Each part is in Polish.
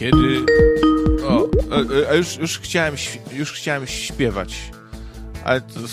Kiedy... O, już chciałem śpiewać, ale to...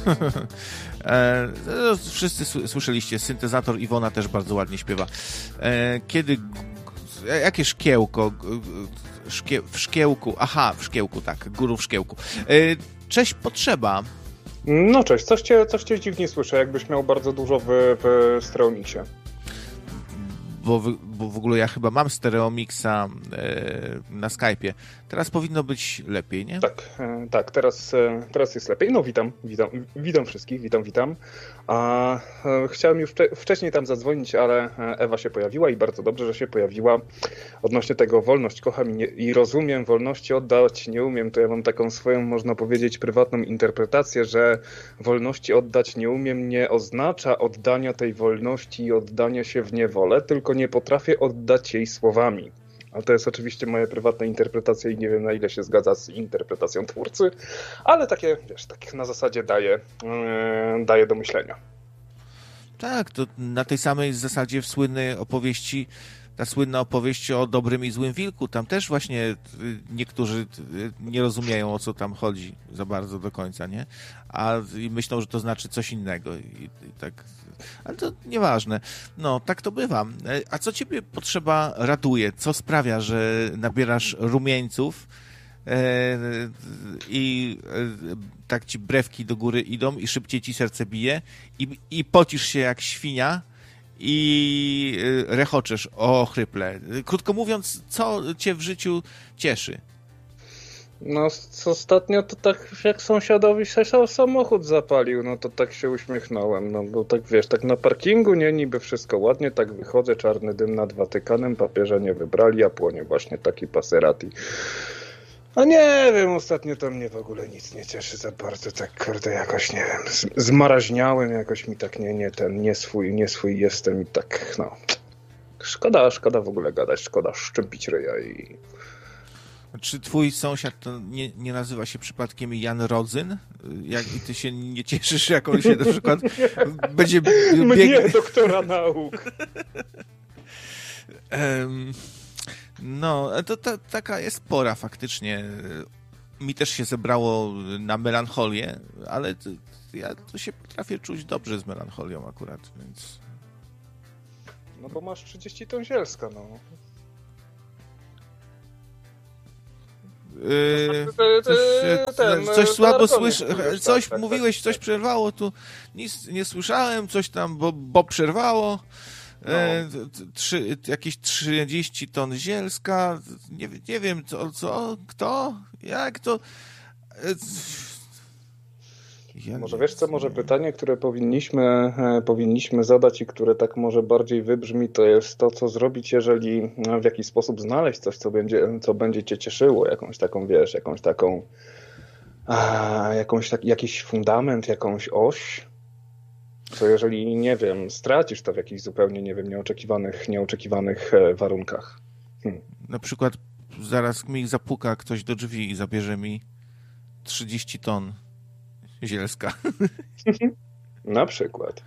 Wszyscy słyszeliście, syntezator Iwona też bardzo ładnie śpiewa. Kiedy... Jakie szkiełko? W szkiełku. Aha, w szkiełku, tak. Guru w szkiełku. Cześć, potrzeba. No cześć, coś cię dziwnie słyszę, jakbyś miał bardzo dużo w Stereomixie. Bo w ogóle ja chyba mam Stereomixa na Skype'ie. Teraz powinno być lepiej, nie? Tak, teraz jest lepiej. No witam wszystkich, witam. Chciałem już wcześniej tam zadzwonić, ale Ewa się pojawiła i bardzo dobrze, że się pojawiła. Odnośnie tego wolność kocham i rozumiem, wolności oddać nie umiem, to ja mam taką swoją, można powiedzieć, prywatną interpretację, że wolności oddać nie umiem nie oznacza oddania tej wolności i oddania się w niewolę, tylko nie potrafię oddać jej słowami. Ale to jest oczywiście moja prywatna interpretacja i nie wiem, na ile się zgadza z interpretacją twórcy, ale takie, wiesz, tak na zasadzie daje do myślenia. Tak, to na tej samej zasadzie ta słynna opowieść o dobrym i złym wilku, tam też właśnie niektórzy nie rozumieją, o co tam chodzi za bardzo do końca, nie? I myślą, że to znaczy coś innego i tak, ale to nieważne. No, tak to bywa. A co ciebie potrzeba raduje? Co sprawia, że nabierasz rumieńców i tak ci brewki do góry idą i szybciej ci serce bije i pocisz się jak świnia i rechoczesz ochryple. Krótko mówiąc, co cię w życiu cieszy? No, ostatnio to tak jak sąsiadowi samochód zapalił, no to tak się uśmiechnąłem, no bo tak wiesz, tak na parkingu, nie, niby wszystko ładnie, tak wychodzę, czarny dym nad Watykanem, papieża nie wybrali, a płonie właśnie taki Passerati. A nie wiem, ostatnio to mnie w ogóle nic nie cieszy za bardzo, tak kurde jakoś, nie wiem, zmaraźniałem, jakoś mi tak nie swój jestem i tak, no, szkoda w ogóle gadać, szkoda szczępić ryja i... Czy twój sąsiad to nie nazywa się przypadkiem Jan Rodzyn? I ty się nie cieszysz, jak on się na przykład będzie biegł... Mnie, doktora nauk. No, to taka jest pora faktycznie. Mi też się zebrało na melancholię, ale ja to się potrafię czuć dobrze z melancholią akurat, więc... No bo masz 30 ton zielska, no. Coś słabo słyszę, coś tak, mówiłeś, tak, coś przerwało, tu nic nie słyszałem, coś tam, bo przerwało. No. Jakieś 30 ton zielska, nie wiem co, kto, jak to... Może wiesz co, może pytanie, które powinniśmy zadać i które tak może bardziej wybrzmi, to jest to, co zrobić, jeżeli w jakiś sposób znaleźć coś, co będzie cię cieszyło, jakąś taką, wiesz, jakiś fundament, jakąś oś, co jeżeli, nie wiem, stracisz to w jakichś zupełnie, nie wiem, nieoczekiwanych warunkach. Na przykład zaraz mi zapuka ktoś do drzwi i zabierze mi 30 ton zielska. Na przykład.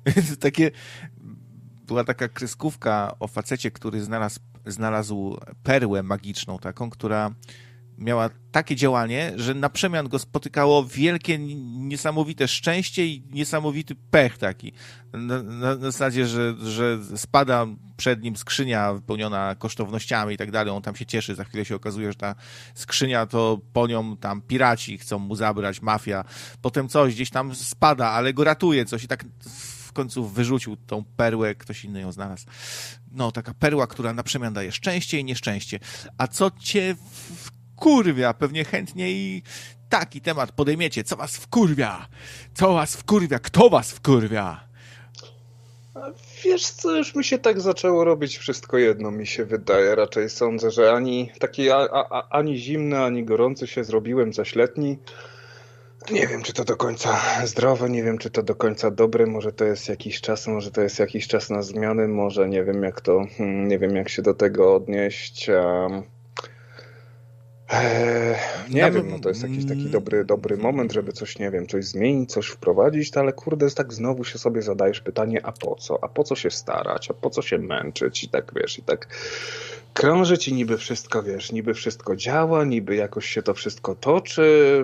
Była taka kreskówka o facecie, który znalazł perłę magiczną taką, która miała takie działanie, że na przemian go spotykało wielkie, niesamowite szczęście i niesamowity pech taki. Na zasadzie, że spada przed nim skrzynia wypełniona kosztownościami i tak dalej. On tam się cieszy. Za chwilę się okazuje, że ta skrzynia to po nią tam piraci chcą mu zabrać, mafia. Potem coś gdzieś tam spada, ale go ratuje coś i tak w końcu wyrzucił tą perłę, ktoś inny ją znalazł. No, taka perła, która na przemian daje szczęście i nieszczęście. A co cię wkurwia? Pewnie chętnie i taki temat podejmiecie. Co was wkurwia? Co was wkurwia? Kto was wkurwia? A wiesz co, już mi się tak zaczęło robić wszystko jedno, mi się wydaje. Raczej sądzę, że ani zimny, ani gorący się zrobiłem zaś letni. Nie wiem, czy to do końca zdrowe, nie wiem, czy to do końca dobre, może to jest jakiś czas na zmiany, może nie wiem jak się do tego odnieść. Nie wiem, no to jest jakiś taki dobry moment, żeby coś, nie wiem, coś zmienić, coś wprowadzić, ale kurde, tak znowu się sobie zadajesz pytanie, a po co? A po co się starać? A po co się męczyć? I tak, wiesz, i tak krążyć i niby wszystko, wiesz, niby wszystko działa, niby jakoś się to wszystko toczy.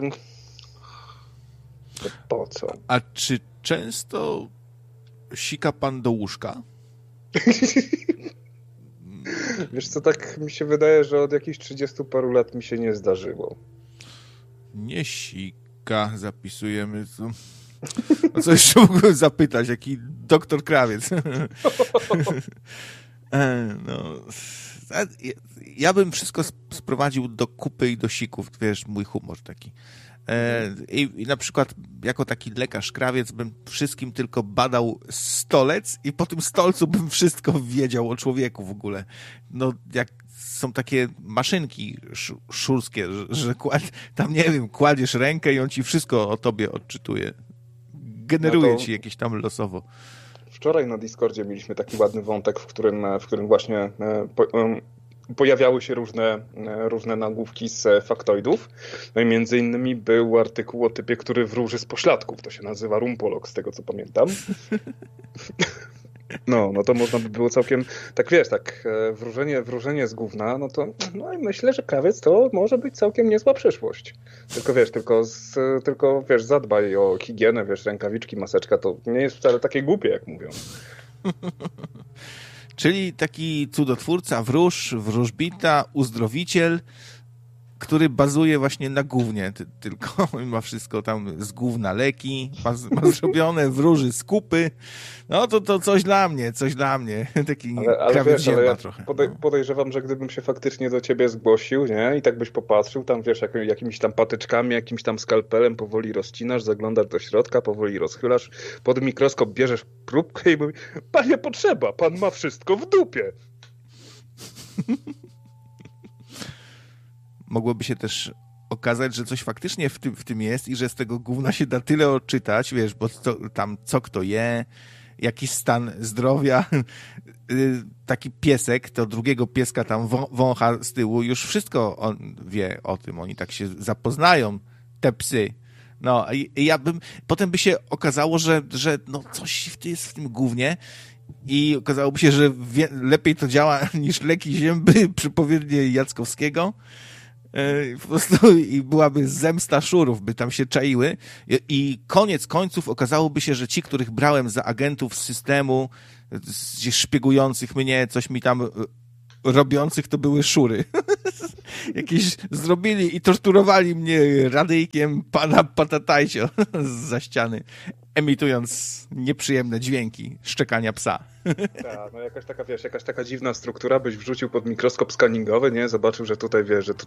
To po co? A czy często sika pan do łóżka? Wiesz co, tak mi się wydaje, że od jakichś 30 paru lat mi się nie zdarzyło. Nie sika, zapisujemy. O co jeszcze mógłbym zapytać? Jaki doktor Krawiec? No, ja bym wszystko sprowadził do kupy i do sików, wiesz, mój humor taki. I na przykład jako taki lekarz krawiec bym wszystkim tylko badał stolec i po tym stolcu bym wszystko wiedział o człowieku w ogóle. No jak są takie maszynki szurskie, że tam nie wiem, kładziesz rękę i on ci wszystko o tobie odczytuje. Generuje ci jakieś tam losowo. Wczoraj na Discordzie mieliśmy taki ładny wątek, w którym właśnie pojawiały się różne nagłówki z faktoidów. No i między innymi był artykuł o typie, który wróży z pośladków. To się nazywa rumpolog, z tego co pamiętam. No to można by było całkiem, tak wiesz, tak wróżenie z gówna, no i myślę, że krawiec to może być całkiem niezła przyszłość. Tylko wiesz, zadbaj o higienę, wiesz, rękawiczki, maseczka, to nie jest wcale takie głupie, jak mówią. Czyli taki cudotwórca, wróżbita, uzdrowiciel, który bazuje właśnie na gównie, tylko ma wszystko tam z gówna leki, ma zrobione wróży z kupy. No to coś dla mnie. Taki krawiec ziemba ja trochę. Podejrzewam, że gdybym się faktycznie do ciebie zgłosił, nie, i tak byś popatrzył, tam wiesz, jakimiś tam patyczkami, jakimś tam skalpelem powoli rozcinasz, zaglądasz do środka, powoli rozchylasz, pod mikroskop bierzesz próbkę i mówisz, panie potrzeba, pan ma wszystko w dupie. Mogłoby się też okazać, że coś faktycznie w tym jest i że z tego gówna się da tyle odczytać, wiesz, bo co kto je, jaki stan zdrowia. Taki piesek, to drugiego pieska tam wącha z tyłu, już wszystko on wie o tym, oni tak się zapoznają, te psy. No i potem by się okazało, że no coś jest w tym gównie i okazałoby się, że lepiej to działa niż leki zięby przypowiednie Jackowskiego. Po prostu i byłaby zemsta szurów, by tam się czaiły i koniec końców okazałoby się, że ci, których brałem za agentów z systemu, szpiegujących mnie, coś mi tam robiących, to były szury. Jakieś zrobili i torturowali mnie radyjkiem pana Patatajcio zza ściany, emitując nieprzyjemne dźwięki szczekania psa. Tak, no jakaś taka dziwna struktura, byś wrzucił pod mikroskop skaningowy, nie? Zobaczył, że tutaj, wiesz, że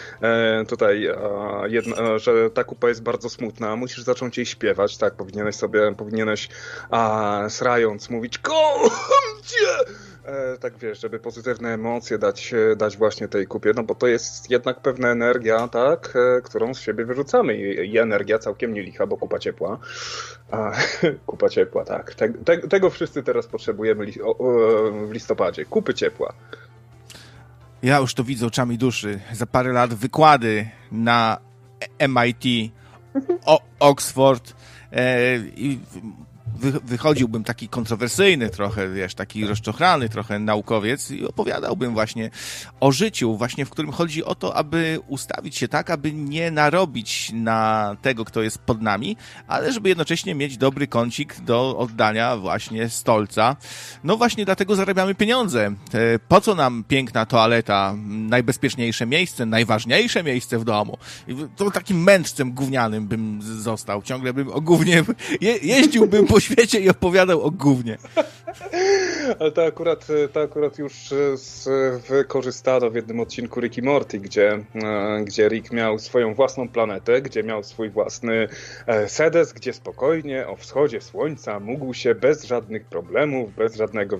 że ta kupa jest bardzo smutna, musisz zacząć jej śpiewać, tak? Powinieneś srając mówić kocham cię! Tak wiesz, żeby pozytywne emocje dać właśnie tej kupie, no bo to jest jednak pewna energia, tak, którą z siebie wyrzucamy i energia całkiem nie licha, bo kupa ciepła. Kupa ciepła, tak. Tego wszyscy teraz potrzebujemy w listopadzie. Kupy ciepła. Ja już to widzę oczami duszy. Za parę lat wykłady na MIT, Oxford i wychodziłbym taki kontrowersyjny trochę, wiesz, taki rozczochrany trochę naukowiec i opowiadałbym właśnie o życiu, właśnie w którym chodzi o to, aby ustawić się tak, aby nie narobić na tego, kto jest pod nami, ale żeby jednocześnie mieć dobry kącik do oddania właśnie stolca. No właśnie dlatego zarabiamy pieniądze. Po co nam piękna toaleta, najbezpieczniejsze miejsce, najważniejsze miejsce w domu? To takim mędrcem gównianym bym został. Ciągle bym o gównie jeździłbym po świecie i opowiadał o gównie. Ale to akurat już wykorzystano w jednym odcinku Rick i Morty, gdzie Rick miał swoją własną planetę, gdzie miał swój własny sedes, gdzie spokojnie o wschodzie słońca mógł się bez żadnych problemów, bez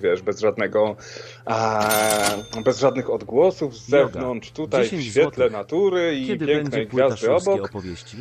żadnych odgłosów z zewnątrz, tutaj w świetle natury i kiedy pięknej gwiazdy obok. Opowieści?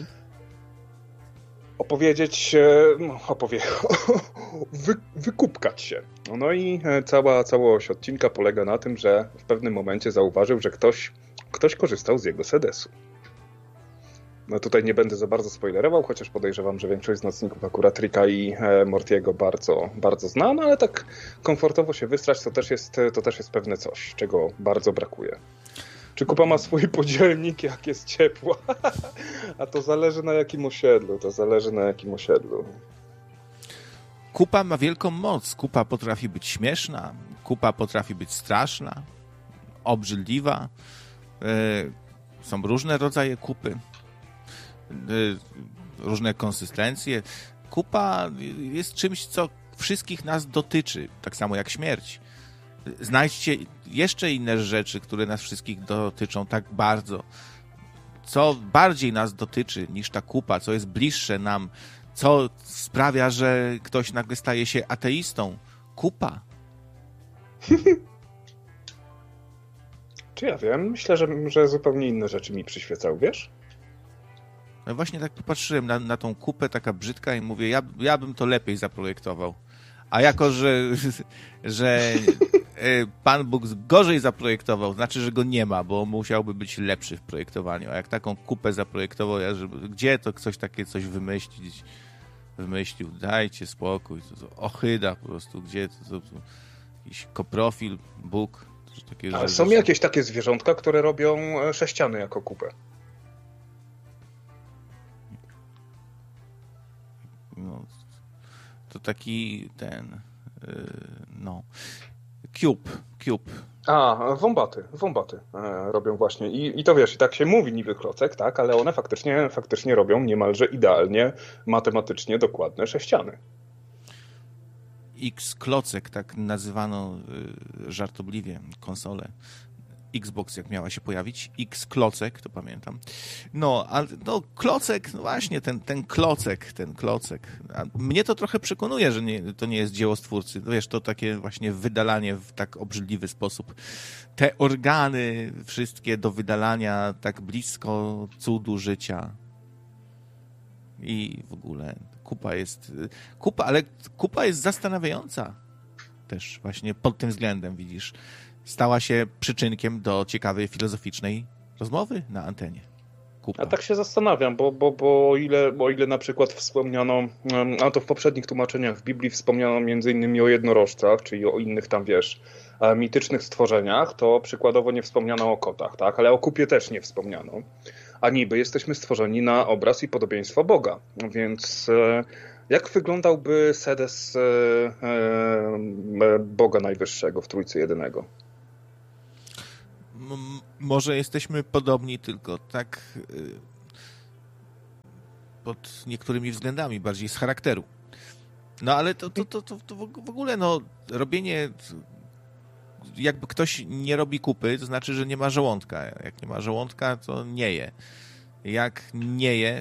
Wykupkać się. No i cała oś odcinka polega na tym, że w pewnym momencie zauważył, że ktoś ktoś korzystał z jego sedesu. No tutaj nie będę za bardzo spoilerował, chociaż podejrzewam, że większość z nocników akurat Ricka i Mortiego bardzo, bardzo zna, no ale tak komfortowo się wystrać to też jest pewne coś, czego bardzo brakuje. Czy kupa ma swój podzielnik, jak jest ciepła? A to zależy na jakim osiedlu. Kupa ma wielką moc. Kupa potrafi być śmieszna, kupa potrafi być straszna, obrzydliwa. Są różne rodzaje kupy, różne konsystencje. Kupa jest czymś, co wszystkich nas dotyczy, tak samo jak śmierć. Znajdźcie jeszcze inne rzeczy, które nas wszystkich dotyczą tak bardzo. Co bardziej nas dotyczy niż ta kupa, co jest bliższe nam, co sprawia, że ktoś nagle staje się ateistą. Kupa. Czy ja wiem? Myślę, że zupełnie inne rzeczy mi przyświecały, wiesz? No właśnie tak popatrzyłem na tą kupę, taka brzydka i mówię, ja bym to lepiej zaprojektował. A jako, że Pan Bóg gorzej zaprojektował, znaczy, że go nie ma, bo musiałby być lepszy w projektowaniu. A jak taką kupę zaprojektował, gdzie to ktoś takie coś wymyślił? Dajcie spokój. To ochyda po prostu. Gdzie to jakiś koprofil, Bóg. Ale są jakieś takie zwierzątka, które robią sześciany jako kupę. No, to taki Cube. A, wombaty robią właśnie. I to wiesz, i tak się mówi niby klocek, tak, ale one faktycznie robią niemalże idealnie, matematycznie dokładne sześciany. X-klocek, tak nazywano żartobliwie konsolę. Xbox jak miała się pojawić, X-klocek, to pamiętam. No, ale no, klocek, no właśnie, ten klocek. A mnie to trochę przekonuje, że to nie jest dzieło stwórcy. No wiesz, to takie właśnie wydalanie w tak obrzydliwy sposób. Te organy wszystkie do wydalania tak blisko cudu życia. I w ogóle kupa jest zastanawiająca też właśnie pod tym względem, widzisz. Stała się przyczynkiem do ciekawej filozoficznej rozmowy na antenie. Kupa. Ja tak się zastanawiam, bo o ile na przykład wspomniano, a to w poprzednich tłumaczeniach w Biblii wspomniano między innymi o jednorożcach, czyli o innych tam, wiesz, mitycznych stworzeniach, to przykładowo nie wspomniano o kotach, tak? Ale o kupie też nie wspomniano. A niby jesteśmy stworzeni na obraz i podobieństwo Boga, więc jak wyglądałby sedes Boga Najwyższego w Trójcy Jedynego? Może jesteśmy podobni, tylko tak pod niektórymi względami, bardziej z charakteru. No ale to w ogóle no, robienie, jakby ktoś nie robi kupy, to znaczy, że nie ma żołądka. Jak nie ma żołądka, to nie je. Jak nie je,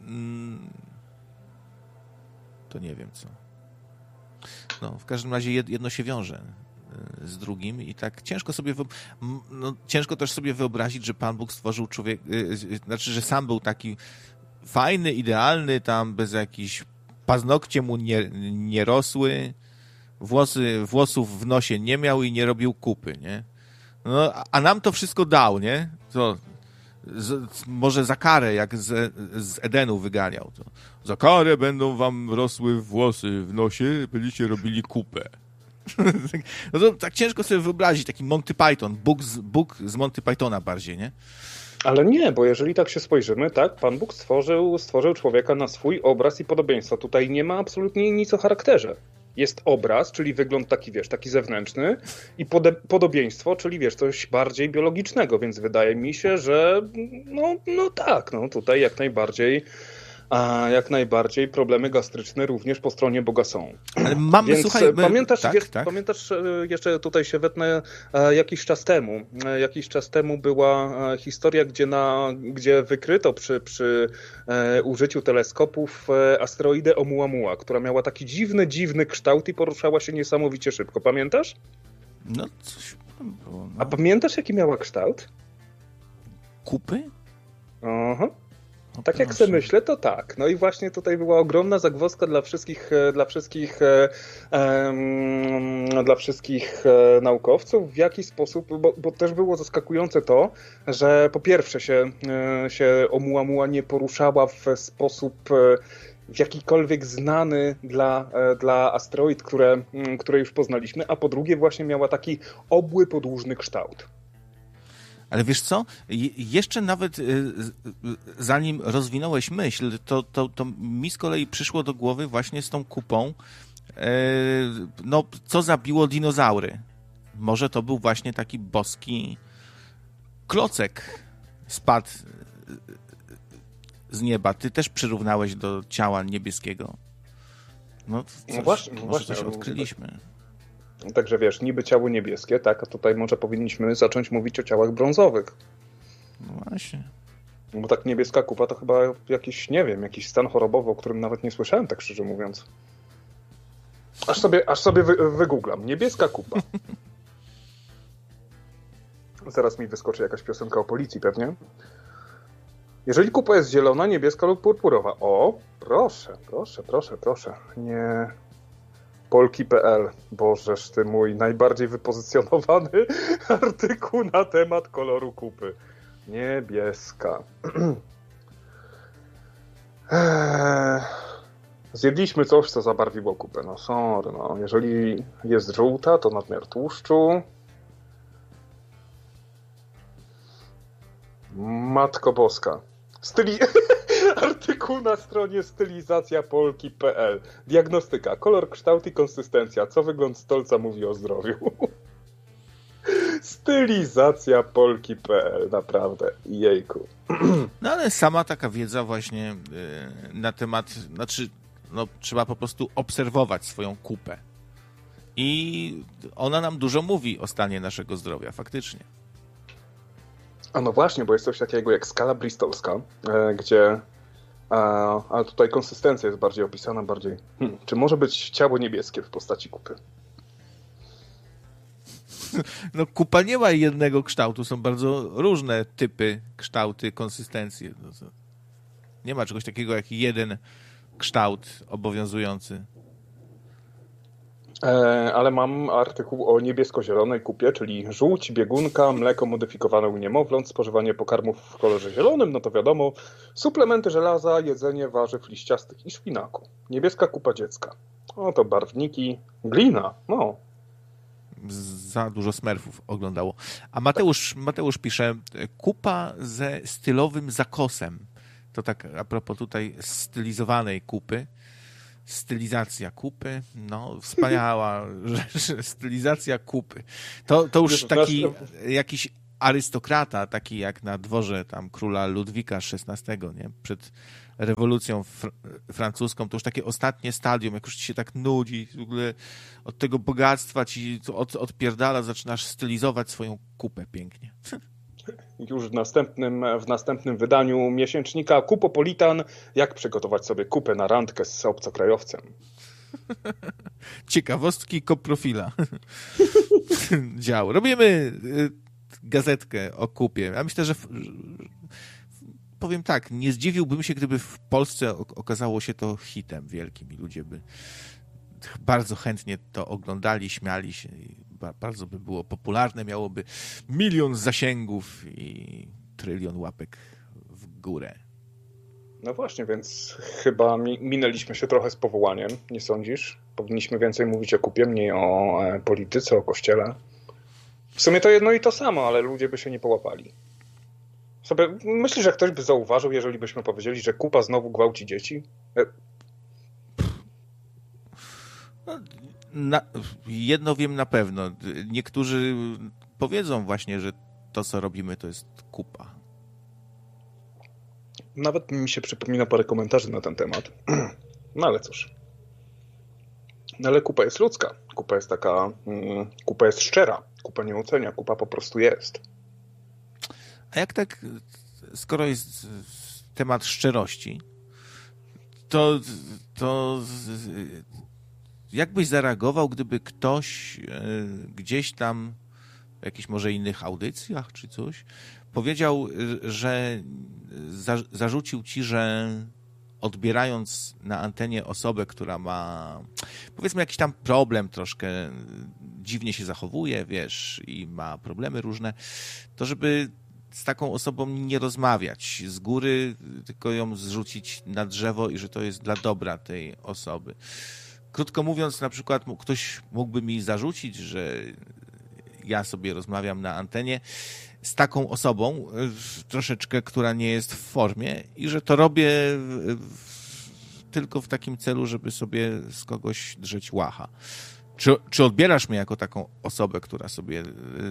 to nie wiem co. No, w każdym razie jedno się wiąże z drugim i tak ciężko też sobie wyobrazić, że Pan Bóg stworzył człowieka, znaczy, że sam był taki fajny, idealny, tam bez jakichś paznokcie mu nie rosły, włosów w nosie nie miał i nie robił kupy, nie? No, a nam to wszystko dał, nie? To może za karę, jak z Edenu wyganiał. To za karę będą wam rosły włosy w nosie, będziecie robili kupę. No to tak ciężko sobie wyobrazić, taki Monty Python, Bóg z Monty Pythona bardziej, nie? Ale nie, bo jeżeli tak się spojrzymy, tak, Pan Bóg stworzył człowieka na swój obraz i podobieństwo. Tutaj nie ma absolutnie nic o charakterze. Jest obraz, czyli wygląd taki, wiesz, taki zewnętrzny i podobieństwo, czyli wiesz, coś bardziej biologicznego, więc wydaje mi się, że no tak, no tutaj jak najbardziej problemy gastryczne również po stronie Boga są. Ale mamy, więc słuchaj... Pamiętasz, jeszcze tutaj się wetnę, jakiś czas temu była historia, gdzie wykryto przy użyciu teleskopów asteroidę Oumuamua, która miała taki dziwny kształt i poruszała się niesamowicie szybko. Pamiętasz? No, coś tam było. No. A pamiętasz, jaki miała kształt? Kupy? Aha. O, Tak jak proszę. sobie myślę, to tak. No i właśnie tutaj była ogromna zagwozdka dla wszystkich naukowców, w jaki sposób, bo też było zaskakujące to, że po pierwsze się Oumuamua nie poruszała w sposób w jakikolwiek znany dla asteroid, które już poznaliśmy, a po drugie właśnie miała taki obły, podłużny kształt. Ale wiesz co? Jeszcze nawet zanim rozwinąłeś myśl, to mi z kolei przyszło do głowy właśnie z tą kupą, no, co zabiło dinozaury. Może to był właśnie taki boski klocek spadł z nieba. Ty też przyrównałeś do ciała niebieskiego. No, może coś odkryliśmy. Także wiesz, niby ciało niebieskie, tak, a tutaj może powinniśmy zacząć mówić o ciałach brązowych. No właśnie. Bo tak niebieska kupa to chyba jakiś, nie wiem, jakiś stan chorobowy, o którym nawet nie słyszałem, tak szczerze mówiąc. Aż sobie wygooglam. Niebieska kupa. Zaraz mi wyskoczy jakaś piosenka o policji pewnie. Jeżeli kupa jest zielona, niebieska lub purpurowa. O, proszę. Nie... Polki.pl. Bożeż ty mój najbardziej wypozycjonowany artykuł na temat koloru kupy. Niebieska. Zjedliśmy coś, co zabarwiło kupę. No sorry, no. Jeżeli jest żółta, to nadmiar tłuszczu. Matko Boska. Artykuł na stronie stylizacjapolki.pl. Diagnostyka. Kolor, kształt i konsystencja. Co wygląd stolca mówi o zdrowiu? Stylizacjapolki.pl. Naprawdę. Jejku. No ale sama taka wiedza właśnie na temat, znaczy, no, trzeba po prostu obserwować swoją kupę. I ona nam dużo mówi o stanie naszego zdrowia, faktycznie. A no właśnie, bo jest coś takiego jak skala bristolska, gdzie ale tutaj konsystencja jest bardziej opisana, czy może być ciało niebieskie w postaci kupy? No kupa nie ma jednego kształtu, są bardzo różne typy, kształty, konsystencje. Nie ma czegoś takiego jak jeden kształt obowiązujący. Ale mam artykuł o niebiesko-zielonej kupie, czyli żółć, biegunka, mleko modyfikowane u niemowląt, spożywanie pokarmów w kolorze zielonym, no to wiadomo, suplementy żelaza, jedzenie warzyw liściastych i szpinaku. Niebieska kupa dziecka. O, to barwniki, glina, no. Za dużo smerfów oglądało. A Mateusz pisze, kupa ze stylowym zakosem. To tak a propos tutaj stylizowanej kupy. Stylizacja kupy, no wspaniała rzecz, stylizacja kupy. To już taki jakiś arystokrata, taki jak na dworze tam króla Ludwika XVI, nie? Przed rewolucją francuską, to już takie ostatnie stadium, jak już ci się tak nudzi, w ogóle od tego bogactwa ci odpierdala, zaczynasz stylizować swoją kupę pięknie. Już w następnym wydaniu miesięcznika Kupopolitan, jak przygotować sobie kupę na randkę z obcokrajowcem. Ciekawostki koprofila. Dział. Robimy gazetkę o kupie. Ja myślę, że powiem tak, nie zdziwiłbym się, gdyby w Polsce okazało się to hitem wielkim i ludzie by bardzo chętnie to oglądali, śmiali się i bardzo by było popularne, miałoby 1 000 000 zasięgów i 1 000 000 000 łapek w górę. No właśnie, więc chyba minęliśmy się trochę z powołaniem, nie sądzisz? Powinniśmy więcej mówić o kupie, mniej o polityce, o kościele. W sumie to jedno i to samo, ale ludzie by się nie połapali. Myślisz, że ktoś by zauważył, jeżeli byśmy powiedzieli, że kupa znowu gwałci dzieci? Jedno wiem na pewno. Niektórzy powiedzą właśnie, że to, co robimy, to jest kupa. Nawet mi się przypomina parę komentarzy na ten temat. No ale cóż. No ale kupa jest ludzka. Kupa jest taka... Kupa jest szczera. Kupa nie ocenia. Kupa po prostu jest. A jak tak, skoro jest temat szczerości, to jak byś zareagował, gdyby ktoś gdzieś tam w jakichś może innych audycjach czy coś powiedział, że zarzucił ci, że odbierając na antenie osobę, która ma, powiedzmy, jakiś tam problem troszkę, dziwnie się zachowuje, wiesz, i ma problemy różne, to żeby z taką osobą nie rozmawiać z góry, tylko ją zrzucić na drzewo i że to jest dla dobra tej osoby. Krótko mówiąc, na przykład ktoś mógłby mi zarzucić, że ja sobie rozmawiam na antenie z taką osobą troszeczkę, która nie jest w formie i że to robię tylko w takim celu, żeby sobie z kogoś drzeć łacha. Czy odbierasz mnie jako taką osobę, która sobie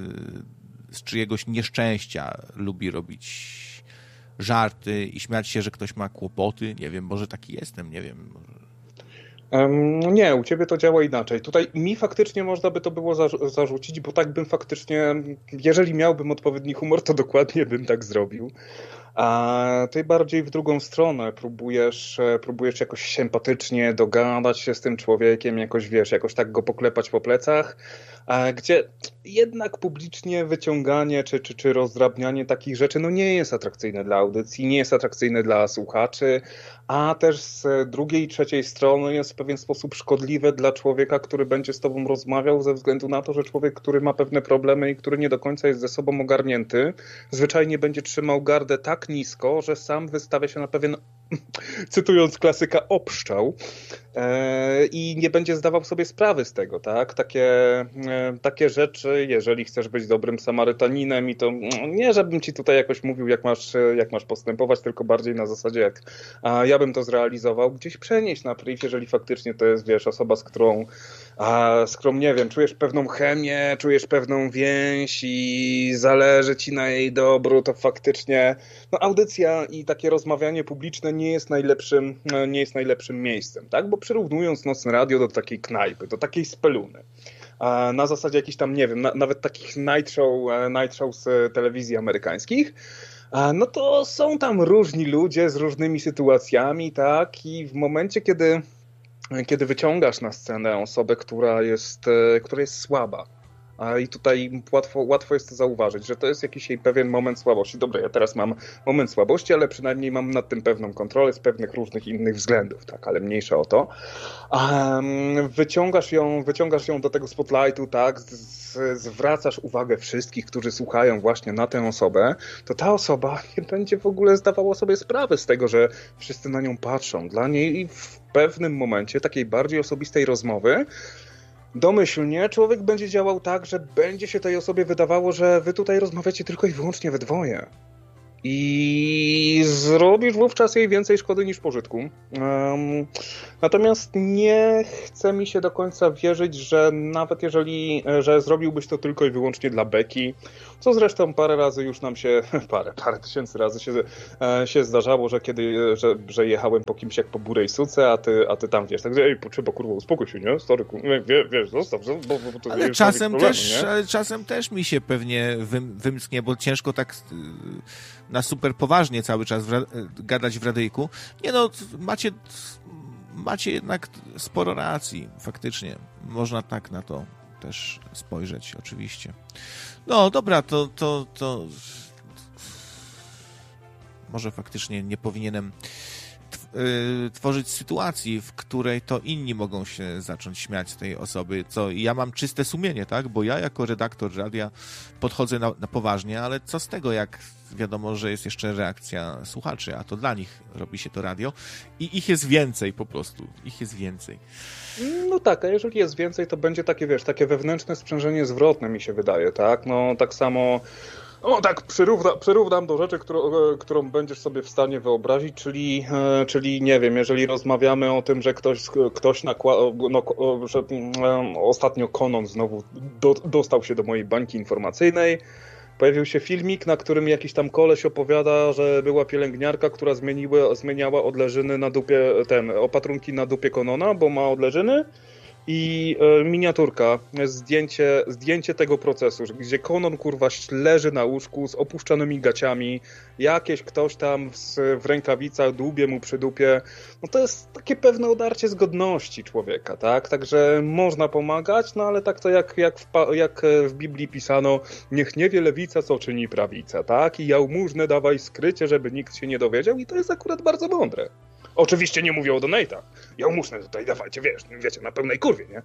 z czyjegoś nieszczęścia lubi robić żarty i śmiać się, że ktoś ma kłopoty? Nie wiem, może taki jestem, nie wiem. Nie, u ciebie to działa inaczej. Tutaj mi faktycznie można by to było zarzucić, bo tak bym faktycznie, jeżeli miałbym odpowiedni humor, to dokładnie bym tak zrobił. A ty bardziej w drugą stronę próbujesz jakoś sympatycznie dogadać się z tym człowiekiem, jakoś wiesz, jakoś tak go poklepać po plecach, gdzie jednak publicznie wyciąganie czy rozdrabnianie takich rzeczy no nie jest atrakcyjne dla audycji, nie jest atrakcyjne dla słuchaczy, a też z drugiej i trzeciej strony jest w pewien sposób szkodliwe dla człowieka, który będzie z tobą rozmawiał, ze względu na to, że człowiek, który ma pewne problemy i który nie do końca jest ze sobą ogarnięty, zwyczajnie będzie trzymał gardę tak nisko, że sam wystawia się na pewien, cytując klasyka, obszczał i nie będzie zdawał sobie sprawy z tego, tak? Takie rzeczy, jeżeli chcesz być dobrym Samarytaninem i to nie, żebym ci tutaj jakoś mówił, jak masz postępować, tylko bardziej na zasadzie, jak ja bym to zrealizował, gdzieś przenieść na priv, jeżeli faktycznie to jest, wiesz, osoba, z którą, nie wiem, czujesz pewną chemię, czujesz pewną więź i zależy ci na jej dobru, to faktycznie audycja i takie rozmawianie publiczne nie jest najlepszym miejscem, tak? Bo przyrównując Nocne Radio do takiej knajpy, do takiej speluny, na zasadzie jakichś tam, nie wiem, nawet takich night show z telewizji amerykańskich, no to są tam różni ludzie z różnymi sytuacjami, tak? I w momencie, kiedy wyciągasz na scenę osobę, która jest słaba, i tutaj łatwo jest to zauważyć, że to jest jakiś jej pewien moment słabości. Dobra, ja teraz mam moment słabości, ale przynajmniej mam nad tym pewną kontrolę z pewnych różnych innych względów, tak, ale mniejsza o to. Wyciągasz ją do tego spotlightu, tak, zwracasz uwagę wszystkich, którzy słuchają właśnie na tę osobę, to ta osoba nie będzie w ogóle zdawała sobie sprawy z tego, że wszyscy na nią patrzą. Dla niej w pewnym momencie takiej bardziej osobistej rozmowy domyślnie człowiek będzie działał tak, że będzie się tej osobie wydawało, że wy tutaj rozmawiacie tylko i wyłącznie we dwoje. I zrobisz wówczas jej więcej szkody niż pożytku. Natomiast nie chce mi się do końca wierzyć, że nawet że zrobiłbyś to tylko i wyłącznie dla beki, co zresztą parę razy już nam się, parę tysięcy razy się zdarzało, że jechałem po kimś jak po burej suce, a ty tam wiesz, tak, ej, trzeba kurwa uspokój się, nie? Stary, wiesz, zostaw, bo to ale czasem też mi się pewnie wymsknie, bo ciężko tak na super poważnie cały czas gadać w radyjku. Nie no, macie jednak sporo racji, faktycznie. Można tak na to też spojrzeć, oczywiście. No dobra, to może faktycznie nie powinienem tworzyć sytuacji, w której to inni mogą się zacząć śmiać z tej osoby, co ja mam czyste sumienie, tak? Bo ja jako redaktor radia podchodzę na poważnie, ale co z tego, jak wiadomo, że jest jeszcze reakcja słuchaczy, a to dla nich robi się to radio i ich jest więcej po prostu. Ich jest więcej. No tak, a jeżeli jest więcej, to będzie takie, wiesz, takie wewnętrzne sprzężenie zwrotne, mi się wydaje, tak? No tak samo... No tak, przyrównam do rzeczy, którą będziesz sobie w stanie wyobrazić, czyli nie wiem, jeżeli rozmawiamy o tym, że ktoś że ostatnio Konon znowu dostał się do mojej bańki informacyjnej, pojawił się filmik, na którym jakiś tam koleś opowiada, że była pielęgniarka, która zmieniała odleżyny na dupie, opatrunki na dupie Konona, bo ma odleżyny. i miniaturka, zdjęcie tego procesu, gdzie Conan kurwa leży na łóżku z opuszczonymi gaciami, jakieś ktoś tam w rękawicach dłubie mu przy dupie, no to jest takie pewne odarcie z godności człowieka, tak? Także można pomagać, no ale tak to jak w Biblii pisano, niech nie wie lewica, co czyni prawica, tak? I jałmużnę dawaj skrycie, żeby nikt się nie dowiedział i to jest akurat bardzo mądre. Oczywiście nie mówię o donatach. Jałmużnę tutaj dawajcie, wiecie, na pełnej kurwie, nie?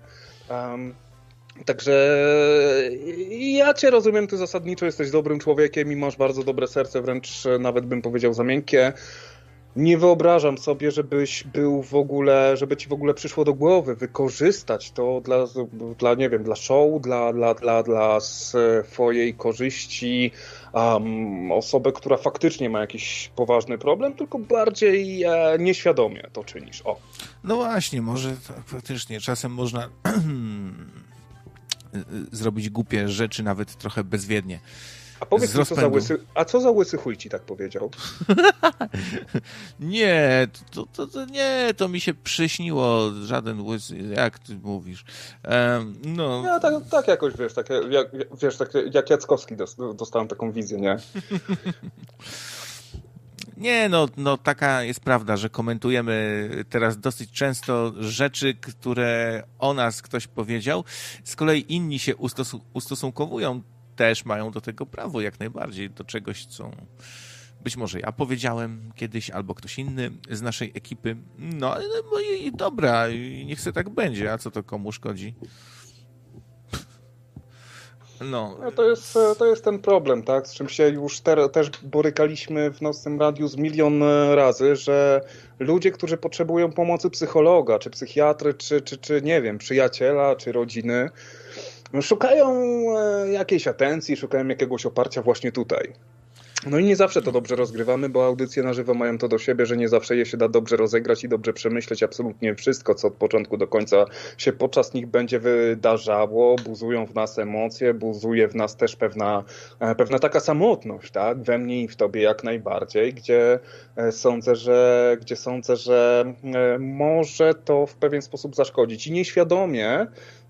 Także ja cię rozumiem, ty zasadniczo jesteś dobrym człowiekiem i masz bardzo dobre serce, wręcz nawet bym powiedział za miękkie. Nie wyobrażam sobie, żeby ci w ogóle przyszło do głowy wykorzystać to dla nie wiem, dla show, dla swojej korzyści, osobę, która faktycznie ma jakiś poważny problem, tylko bardziej nieświadomie to czynisz. O. No właśnie, może tak faktycznie czasem można zrobić głupie rzeczy nawet trochę bezwiednie. A powiedz mi, co za łysy chuj ci tak powiedział? Nie, to mi się przyśniło, żaden łysy, jak ty mówisz. No. Ja tak jakoś, jak Jackowski dostałem taką wizję, nie? Nie, no taka jest prawda, że komentujemy teraz dosyć często rzeczy, które o nas ktoś powiedział. Z kolei inni się ustosunkowują, też mają do tego prawo jak najbardziej, do czegoś, co być może ja powiedziałem kiedyś, albo ktoś inny z naszej ekipy. No i dobra, niech se tak będzie, a co to komu szkodzi? No. To jest ten problem, tak? Z czym się już też borykaliśmy w Nocnym Radiu z milion razy, że ludzie, którzy potrzebują pomocy psychologa, czy psychiatry, czy nie wiem, przyjaciela, czy rodziny, szukają jakiejś atencji, szukają jakiegoś oparcia właśnie tutaj. No i nie zawsze to dobrze rozgrywamy, bo audycje na żywo mają to do siebie, że nie zawsze je się da dobrze rozegrać i dobrze przemyśleć absolutnie wszystko, co od początku do końca się podczas nich będzie wydarzało. Buzują w nas emocje, buzuje w nas też pewna taka samotność, tak? We mnie i w tobie jak najbardziej, gdzie sądzę, że może to w pewien sposób zaszkodzić. I nieświadomie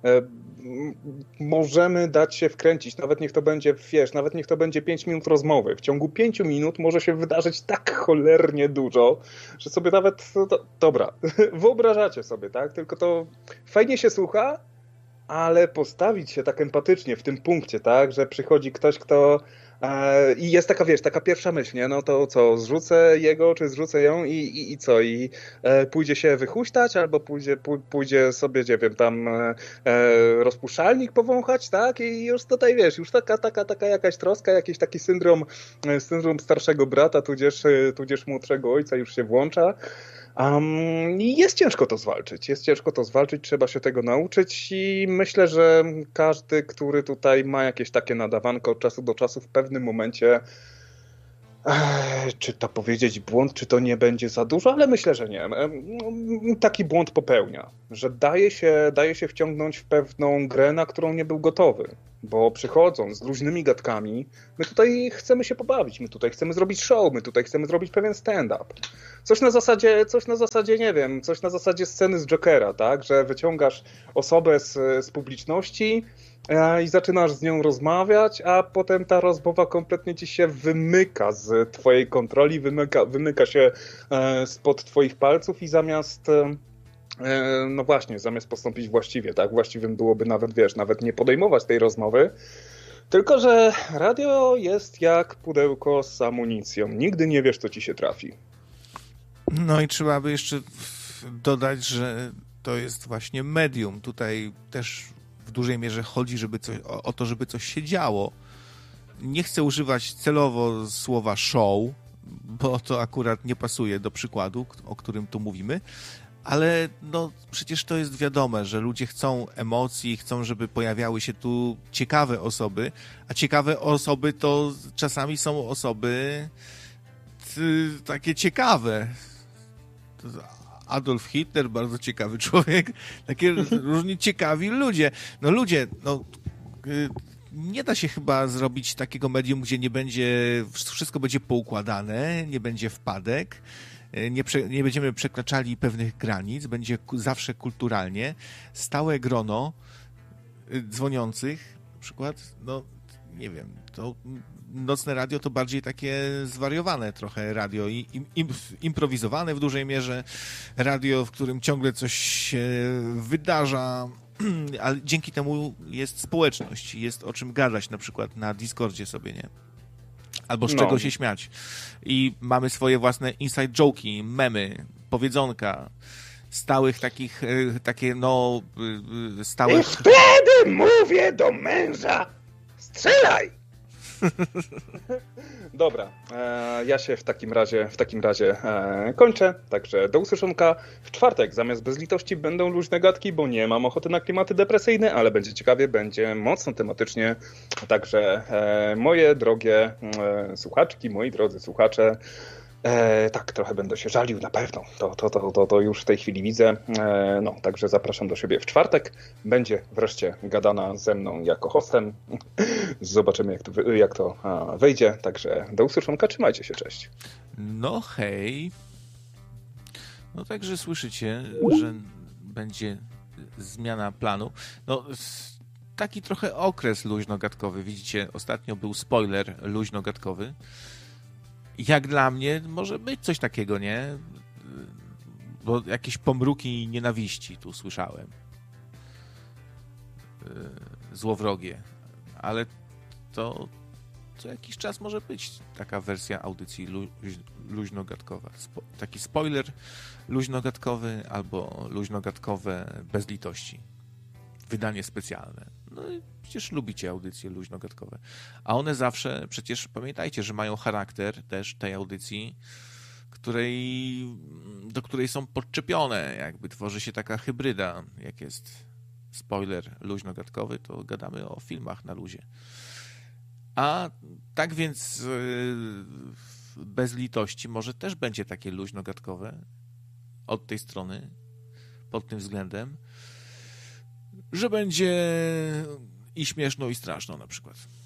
możemy dać się wkręcić, nawet niech to będzie 5 minut rozmowy. W ciągu 5 minut może się wydarzyć tak cholernie dużo, że sobie nawet, dobra, wyobrażacie sobie, tak? Tylko to fajnie się słucha, ale postawić się tak empatycznie w tym punkcie, tak? Że przychodzi ktoś, kto i jest taka, taka pierwsza myśl, nie? No to co, zrzucę jego, czy zrzucę ją i co? I pójdzie się wychuśtać, albo pójdzie sobie, nie wiem, tam rozpuszczalnik powąchać, tak? I już tutaj, już taka jakaś troska, jakiś taki syndrom starszego brata, tudzież młodszego ojca już się włącza. I jest ciężko to zwalczyć, trzeba się tego nauczyć i myślę, że każdy, który tutaj ma jakieś takie nadawanko od czasu do czasu w pewnym momencie, czy to powiedzieć błąd, czy to nie będzie za dużo, ale myślę, że nie. Taki błąd popełnia, że daje się wciągnąć w pewną grę, na którą nie był gotowy. Bo przychodząc z luźnymi gadkami, my tutaj chcemy się pobawić, my tutaj chcemy zrobić show, my tutaj chcemy zrobić pewien stand-up. Coś na zasadzie, nie wiem, coś na zasadzie sceny z Jokera, tak? Że wyciągasz osobę z publiczności i zaczynasz z nią rozmawiać, a potem ta rozmowa kompletnie ci się wymyka z twojej kontroli, wymyka się spod twoich palców i zamiast postąpić właściwie, tak? Właściwym byłoby nawet nie podejmować tej rozmowy, tylko że radio jest jak pudełko z amunicją. Nigdy nie wiesz, co ci się trafi. No i trzeba by jeszcze dodać, że to jest właśnie medium. Tutaj też w dużej mierze chodzi o to, żeby coś się działo. Nie chcę używać celowo słowa show, bo to akurat nie pasuje do przykładu, o którym tu mówimy, ale no przecież to jest wiadome, że ludzie chcą emocji, chcą, żeby pojawiały się tu ciekawe osoby, a ciekawe osoby to czasami są osoby takie ciekawe. Adolf Hitler, bardzo ciekawy człowiek, takie różni ciekawi ludzie. Nie da się chyba zrobić takiego medium, gdzie nie będzie, wszystko będzie poukładane, nie będzie wpadek, nie będziemy przekraczali pewnych granic, będzie zawsze kulturalnie. Stałe grono dzwoniących, na przykład, no nie wiem, to nocne radio to bardziej takie zwariowane trochę radio, improwizowane w dużej mierze, radio, w którym ciągle coś się wydarza, ale dzięki temu jest społeczność, jest o czym gadać na przykład na Discordzie sobie, nie? Albo z czego się śmiać. I mamy swoje własne inside joke'i, memy, powiedzonka, stałych takich, takie no, stałe... I wtedy mówię do męża, strzelaj! Dobra, ja się w takim razie kończę, także do usłyszonka w czwartek. Zamiast bez litości będą luźne gadki, bo nie mam ochoty na klimaty depresyjne, ale będzie ciekawie, będzie mocno tematycznie, także moje drogie słuchaczki, moi drodzy słuchacze, tak, trochę będę się żalił, na pewno. To już w tej chwili widzę. No, także zapraszam do siebie w czwartek. Będzie wreszcie gadana ze mną jako hostem. Zobaczymy, jak to wyjdzie. Także do usłyszonka, trzymajcie się, cześć. No hej. No także słyszycie, że będzie zmiana planu. No, taki trochę okres luźnogadkowy. Widzicie, ostatnio był spoiler luźnogadkowy. Jak dla mnie może być coś takiego, nie? Bo jakieś pomruki nienawiści tu słyszałem. Złowrogie. Ale to co jakiś czas może być taka wersja audycji luźnogadkowa. Taki spoiler luźnogadkowy albo luźnogadkowe bez litości. Wydanie specjalne. No i przecież lubicie audycje luźnogadkowe. A one zawsze, przecież pamiętajcie, że mają charakter też tej audycji, do której są podczepione. Jakby tworzy się taka hybryda. Jak jest spoiler luźnogadkowy, to gadamy o filmach na luzie. A tak więc bez litości może też będzie takie luźnogadkowe od tej strony, pod tym względem, że będzie i śmieszno, i straszno na przykład.